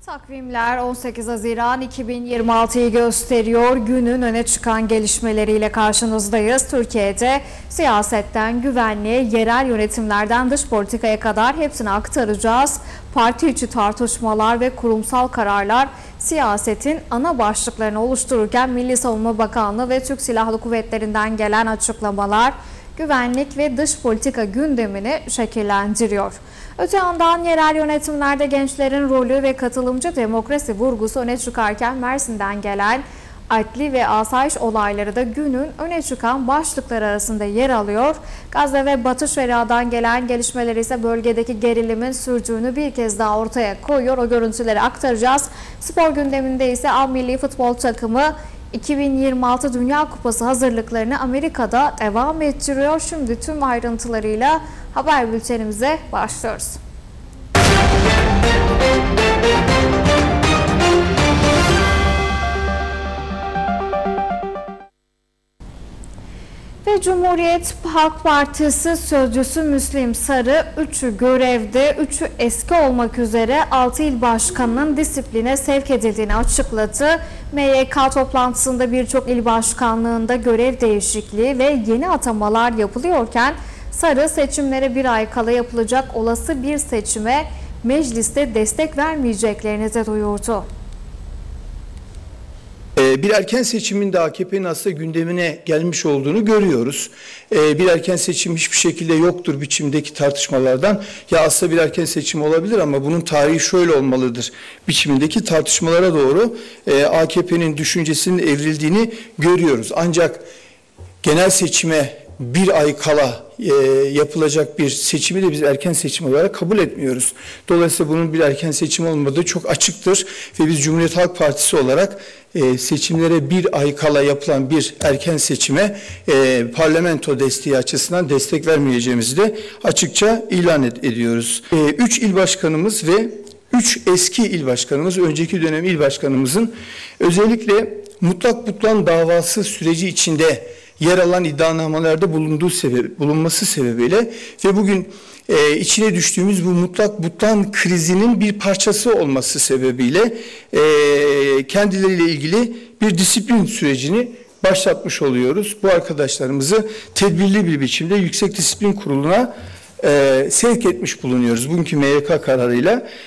Takvimler 18 Haziran 2026'yı gösteriyor. Günün öne çıkan gelişmeleriyle karşınızdayız. Türkiye'de siyasetten güvenliğe, yerel yönetimlerden dış politikaya kadar hepsini aktaracağız. Parti içi tartışmalar ve kurumsal kararlar siyasetin ana başlıklarını oluştururken Milli Savunma Bakanlığı ve Türk Silahlı Kuvvetleri'nden gelen açıklamalar güvenlik ve dış politika gündemini şekillendiriyor. Öte yandan yerel yönetimlerde gençlerin rolü ve katılımcı demokrasi vurgusu öne çıkarken Mersin'den gelen adli ve asayiş olayları da günün öne çıkan başlıklar arasında yer alıyor. Gazze ve Batı Şeria'dan gelen gelişmeler ise bölgedeki gerilimin sürdüğünü bir kez daha ortaya koyuyor. O görüntüleri aktaracağız. Spor gündeminde ise A Milli Futbol Takımı 2026 Dünya Kupası hazırlıklarını Amerika'da devam ettiriyor. Şimdi tüm ayrıntılarıyla haber bültenimize başlıyoruz. Ve Cumhuriyet Halk Partisi sözcüsü Müslim Sarı, 3'ü görevde, 3'ü eski olmak üzere 6 il başkanının disipline sevk edildiğini açıkladı. MYK toplantısında birçok il başkanlığında görev değişikliği ve yeni atamalar yapılıyorken Sarı seçimlere bir ay kala yapılacak olası bir seçime mecliste destek vermeyeceklerini de duyurdu. Bir erken seçimin de AKP'nin aslında gündemine gelmiş olduğunu görüyoruz. Bir erken seçim hiçbir şekilde yoktur biçimdeki tartışmalardan. Ya aslında bir erken seçim olabilir ama bunun tarihi şöyle olmalıdır biçimindeki tartışmalara doğru AKP'nin düşüncesinin evrildiğini görüyoruz. Ancak genel seçime bir ay kala yapılacak bir seçimi de biz erken seçim olarak kabul etmiyoruz. Dolayısıyla bunun bir erken seçim olmadığı çok açıktır ve biz Cumhuriyet Halk Partisi olarak seçimlere bir ay kala yapılan bir erken seçime parlamento desteği açısından destek vermeyeceğimizi de açıkça ilan ediyoruz. 3 il başkanımız ve 3 eski il başkanımız, önceki dönem il başkanımızın özellikle mutlak butlan davası süreci içinde yer alan iddianamelerde bulunması sebebiyle ve bugün içine düştüğümüz bu mutlak butlan krizinin bir parçası olması sebebiyle kendileriyle ilgili bir disiplin sürecini başlatmış oluyoruz. Bu arkadaşlarımızı tedbirli bir biçimde Yüksek Disiplin Kurulu'na sevk etmiş bulunuyoruz bugünkü MYK kararıyla.